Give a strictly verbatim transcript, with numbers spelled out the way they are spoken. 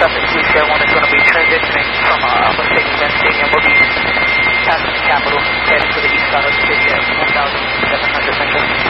Southwest Louisiana one is going to be transitioning from uh, Alpha Six Wind